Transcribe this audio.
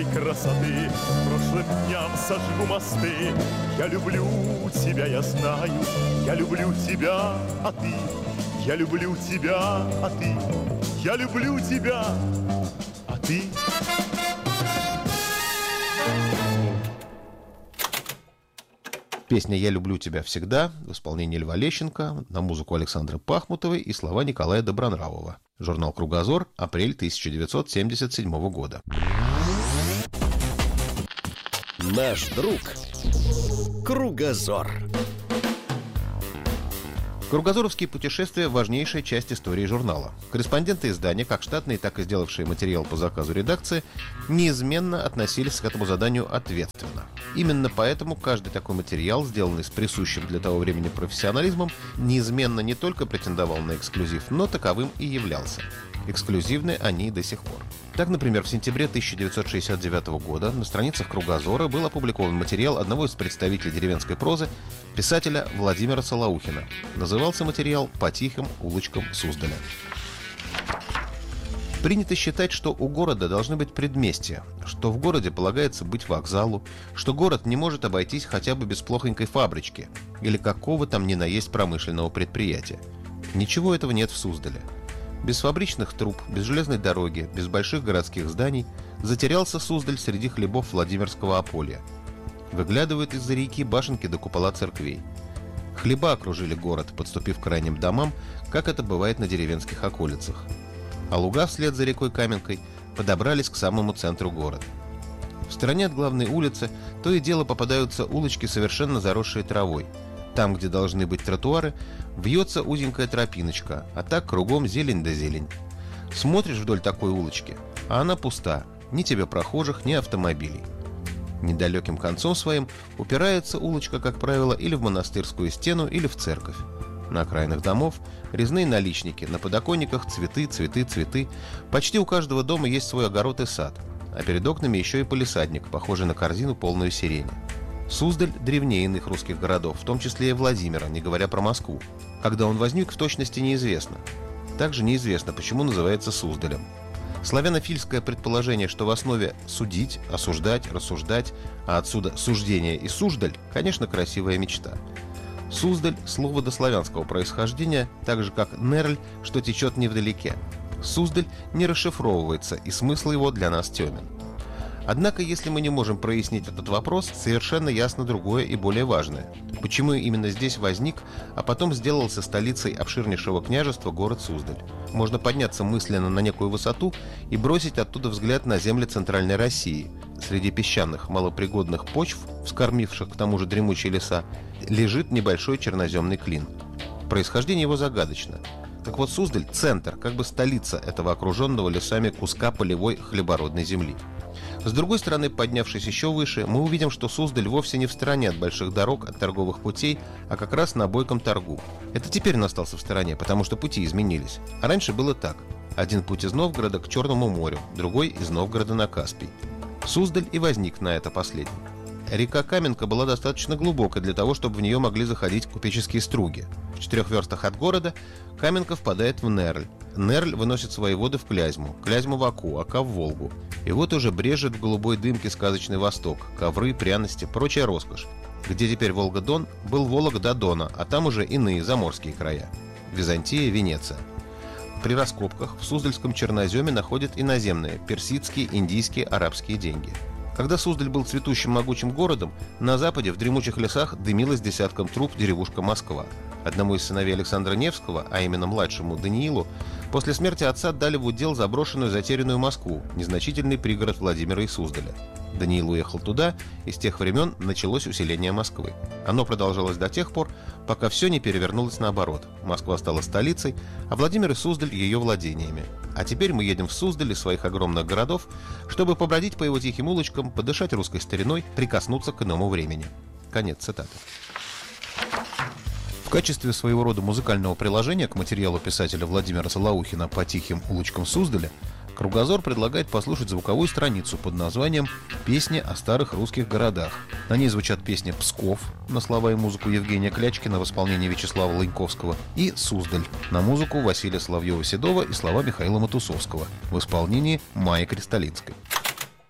твоей красоты, прошлым дням сожгу мосты. Я люблю тебя, я знаю, я люблю тебя, а ты? Я люблю тебя, а ты? Я люблю тебя, а ты? Песня «Я люблю тебя всегда» в исполнении Льва Лещенко, на музыку Александры Пахмутовой и слова Николая Добронравова. Журнал «Кругозор», апрель 1977 года. Наш друг Кругозор. Кругозоровские путешествия – важнейшая часть истории журнала. Корреспонденты издания, как штатные, так и сделавшие материал по заказу редакции, неизменно относились к этому заданию ответственно. Именно поэтому каждый такой материал, сделанный с присущим для того времени профессионализмом, неизменно не только претендовал на эксклюзив, но таковым и являлся. Эксклюзивны они и до сих пор. Так, например, в сентябре 1969 года на страницах «Кругозора» был опубликован материал одного из представителей деревенской прозы, писателя Владимира Солоухина. Назывался материал «По тихим улочкам Суздаля». Принято считать, что у города должны быть предместья, что в городе полагается быть вокзалу, что город не может обойтись хотя бы без плохонькой фабрички или какого там ни на есть промышленного предприятия. Ничего этого нет в Суздале. Без фабричных труб, без железной дороги, без больших городских зданий затерялся Суздаль среди хлебов Владимирского Аполья. Выглядывают из-за реки башенки до купола церквей. Хлеба окружили город, подступив к крайним домам, как это бывает на деревенских околицах. А луга вслед за рекой Каменкой подобрались к самому центру города. В стороне от главной улицы то и дело попадаются улочки, совершенно заросшие травой. Там, где должны быть тротуары, вьется узенькая тропиночка, а так кругом зелень да зелень. Смотришь вдоль такой улочки, а она пуста, ни тебе прохожих, ни автомобилей. Недалеким концом своим упирается улочка, как правило, или в монастырскую стену, или в церковь. На окраинах домов резные наличники, на подоконниках цветы, цветы, цветы. Почти у каждого дома есть свой огород и сад, а перед окнами еще и палисадник, похожий на корзину, полную сирени. Суздаль древнее иных русских городов, в том числе и Владимира, не говоря про Москву. Когда он возник, в точности неизвестно. Также неизвестно, почему называется Суздалем. Славянофильское предположение, что в основе судить, осуждать, рассуждать, а отсюда суждение и суждаль, конечно, красивая мечта. Суздаль – слово дославянского происхождения, так же как нерль, что течет невдалеке. Суздаль не расшифровывается, и смысл его для нас темен. Однако, если мы не можем прояснить этот вопрос, совершенно ясно другое и более важное. Почему именно здесь возник, а потом сделался столицей обширнейшего княжества город Суздаль? Можно подняться мысленно на некую высоту и бросить оттуда взгляд на земли Центральной России. Среди песчаных, малопригодных почв, вскормивших к тому же дремучие леса, лежит небольшой черноземный клин. Происхождение его загадочно. Так вот, Суздаль – центр, как бы столица этого окруженного лесами куска полевой хлебородной земли. С другой стороны, поднявшись еще выше, мы увидим, что Суздаль вовсе не в стороне от больших дорог, от торговых путей, а как раз на бойком торгу. Это теперь он остался в стороне, потому что пути изменились. А раньше было так. Один путь из Новгорода к Черному морю, другой из Новгорода на Каспий. Суздаль и возник на это последний. Река Каменка была достаточно глубокой для того, чтобы в нее могли заходить купеческие струги. В 4 верстах от города Каменка впадает в Нерль. Нерль выносит свои воды в Клязьму, Клязьму в Оку, Ока в Волгу. И вот уже брежет в голубой дымке сказочный Восток, ковры, пряности, прочая роскошь. Где теперь Волга-Дон, был Волок до Дона, а там уже иные заморские края. Византия, Венеция. При раскопках в Суздальском черноземе находят иноземные, персидские, индийские, арабские деньги. Когда Суздаль был цветущим могучим городом, на западе в дремучих лесах дымилась десятком труб деревушка Москва. Одному из сыновей Александра Невского, а именно младшему Даниилу, после смерти отца дали в удел заброшенную затерянную Москву, незначительный пригород Владимира и Суздаля. Даниил уехал туда, и с тех времен началось усиление Москвы. Оно продолжалось до тех пор, пока все не перевернулось наоборот. Москва стала столицей, а Владимир и Суздаль ее владениями. А теперь мы едем в Суздаль из своих огромных городов, чтобы побродить по его тихим улочкам, подышать русской стариной, прикоснуться к иному времени. Конец цитаты. В качестве своего рода музыкального приложения к материалу писателя Владимира Солоухина «По тихим улочкам Суздаля» Кругозор предлагает послушать звуковую страницу под названием «Песни о старых русских городах». На ней звучат песни «Псков» на слова и музыку Евгения Клячкина в исполнении Вячеслава Лыньковского и «Суздаль» на музыку Василия Соловьева-Седова и слова Михаила Матусовского в исполнении Майи Кристалинской.